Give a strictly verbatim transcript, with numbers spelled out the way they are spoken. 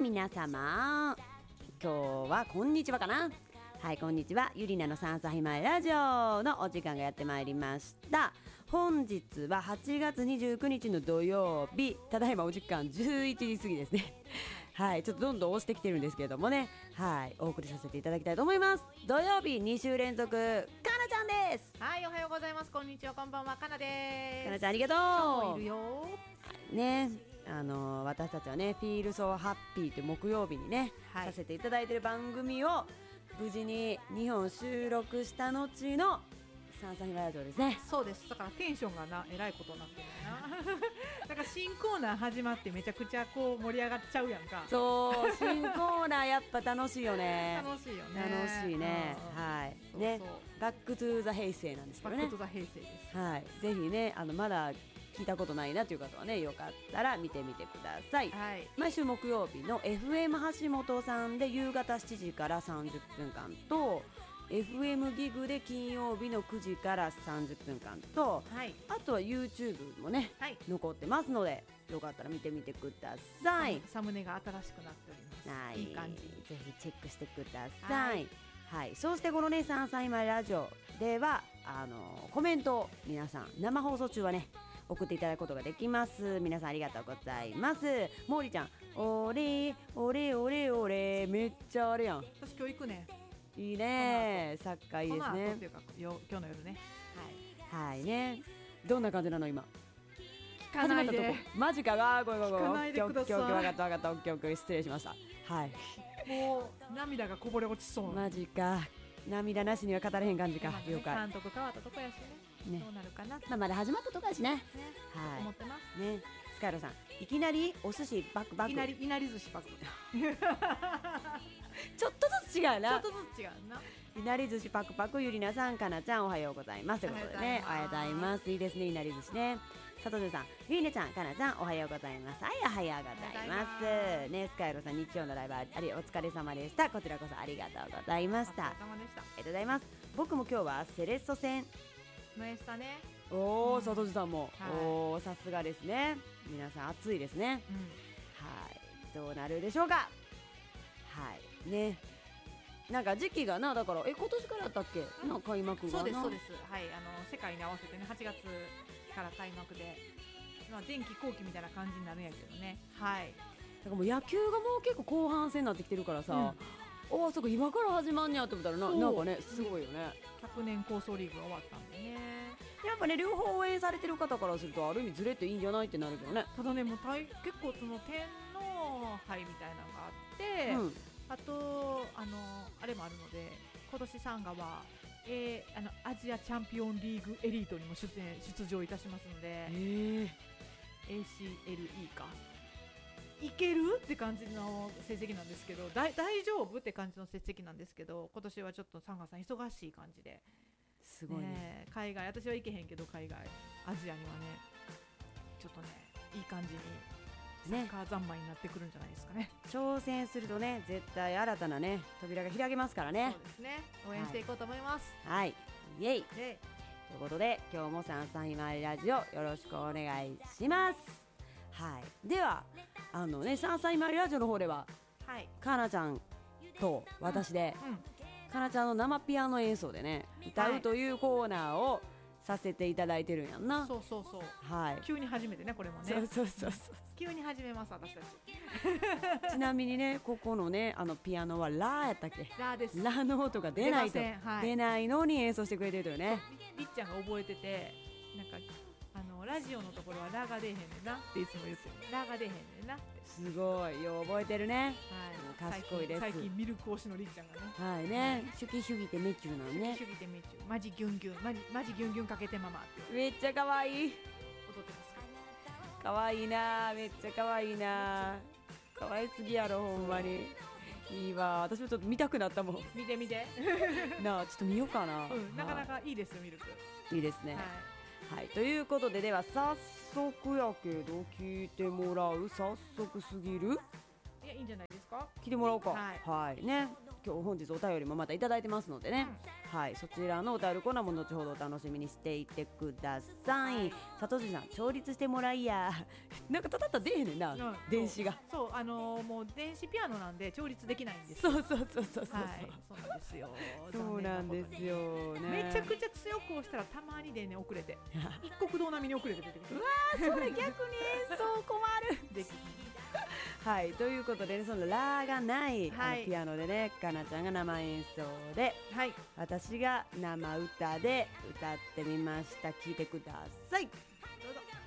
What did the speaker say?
皆様、今日はこんにちはかな。はい、こんにちは。ゆりなのさんさいまえラジオのお時間がやってまいりました。本日ははちがつにじゅうくにちの土曜日、ただいまお時間じゅういちじ過ぎですね。はい、ちょっとどんどん押してきてるんですけれどもね、はい、お送りさせていただきたいと思います。土曜日に週連続、かなちゃんです。 はい、おはようございます。こんにちは、こんばんは、かなです。 かなちゃんありがとう。 今日もいるよね、あのー、私たちはね、フィールソーハッピーという木曜日にね、はい、させていただいている番組を無事ににほん収録した後のさんさいまえラジオですね。 そうです。だからテンションがな、えらいことになってるな。だから新コーナー始まってめちゃくちゃこう盛り上がっちゃうやんか。 そう、新コーナーやっぱ楽しいよね。 楽しいよね。 楽しいね。はい。 そうそうね、バックトゥーザ平成なんですけどね。 バックトゥーザ平成です。 はい。ぜひね、あのまだ聞いたことないなという方はね、よかったら見てみてください。はい、毎週木曜日の エフエム 橋本さんで夕方しちじからさんじゅっぷんかんと エフエム ギグで金曜日のくじからさんじゅっぷんかんと、はい、あとは YouTube もね、はい、残ってますのでよかったら見てみてください。 サムネが新しくなっております。はい、いい感じ。 ぜひチェックしてください。はい、はい、そしてこのねさんさいまえラジオではあのコメントを皆さん生放送中はね送っていただくことができます。皆さんありがとうございます。モーリーちゃん、おれおれおれおれ、めっちゃあれやん。 私今日行くね。 いいね、サッカーいいですね。 っていうかよ今日の夜ね。 はい、はいね。どんな感じなの今？ 聞かないで。 マジかが、ごめんごめんごめん。 聞かないでください。 分かった分かった、オッケーオッケー、失礼しました。はい。 もう涙がこぼれ落ちそう。 マジか。涙なしには語れへん感じか。 ね、了解。監督変わったとこやしね。ね、どうなるかな。 まあまだ始まったとこやしね。ね、 はい。思ってます。 ね、スカイロさん、いきなりお寿司バクバク。 いきなりいなり寿司バク。 ちょっとずつ違うな。 ちょっとずつ違うな。 いなり寿司パクパク、ゆりなさん、かなちゃん、おはようございますということでね、おはようございます。いいですね、いなり寿司ね。佐藤さん、ゆりなちゃん、かなちゃん、おはようございます。はい、おはようございますね。スカイロさん、日曜のライブありお疲れ様でした。こちらこそありがとうございました。 お疲れ様でした。ありがとうございます。僕も今日はセレッソ戦のエスタね。 おー、佐藤さんも、はい、おー、さすがですね。皆さん暑いですね、うん、はい、どうなるでしょうか。はいね、なんか時期がな、だからえ今年からだったっけ、うん、なんか開幕がな。 そうですそうです。はい、あの世界に合わせてねはちがつから開幕で、まあ、前期後期みたいな感じになるんやけどね。はい、だからもう野球がもう結構後半戦になってきてるからさ、うん、おー、そこ今から始まんねやと思ったら な, なんかねすごいよね。 ひゃくねん構想リーグが終わったんでね。 やっぱね両方応援されてる方からするとある意味ずれていいんじゃないってなるけどね。 ただねもう結構その天皇杯みたいなのがあって、うん、あとあのあれもあるので、今年さんがは、えー、あのアジアチャンピオンリーグエリートにも 出, 演出場いたしますので、えー、エーシーエルイー かいけるって感じの成績なんですけど、だ大丈夫って感じの成績なんですけど、今年はちょっとさんがつさん忙しい感じで。 すごいね、 ね、海外私は行けへんけど海外アジアにはねちょっとねいい感じにサッカー三昧になってくるんじゃないですかね。 挑戦するとね絶対新たなね扉が開けますからね。 そうですね、応援していこうと思います。 はい、はい、イエイ、ということで今日もさんさいまえラジオよろしくお願いします。はい、ではあのねさんさいまえラジオの方では、はい、かなちゃんと私で、うんうん、かなちゃんの生ピアノ演奏でね歌うというコーナーをさせていただいてるんやんな、はい、 そうそうそう、 はい、 急に始めてねこれもね。 そうそうそうそう急に始めます私たちちなみにねここのねあのピアノはラやったっけ。 ラです。 ラの音が出ないと、はい、出ないのに演奏してくれてるというね。 りっちゃんが覚えてて、なんかあのラジオのところはラが出えへんねんなっていつも言ってる。ラが出えへんねんなって。すごいよう覚えてるね、はい、賢いです。 最近、最近ミルク推しのりっちゃんがね、 はいね、シュキシュギてめちゅうなのね。 シュキシュギてめちゅう、マジギュンギュンマジ、マジギュンギュンかけてママってめっちゃ可愛い踊ってますか。 可愛いな、めっちゃ可愛いな、可愛すぎやろほんまに。いいわ、私もちょっと見たくなったもん。 見て見てなあちょっと見ようかな、 うん、なかなかいいですよミルク。 いいですね、はいはい、ということででは早速やけど聞いてもらう。早速すぎるいやいいんじゃないですか。 聞いてもらおうか。 はい、 はい、ね、今日本日お便りもまたいただいてますのでね、うん、はい、そちらのお便りコーナーも後ほどお楽しみにしていてください。さとしさん、調律してもらいやなんかたたったら出えねんな、うん、電子が。 そう、あのー、もう電子ピアノなんで調律できないんです。 そうそうそうそうそう、 はい、そうなんですよ。 そうなんですよね。 めちゃくちゃ強く押したらたまにでね遅れて一国道並みに遅れて出てくる。 うわー、それ逆に演奏困るできはい、ということで、ね、そのラがない、はい、あのピアノでね、かなちゃんが生演奏で、はい、私が生歌で歌ってみました。聴いてください。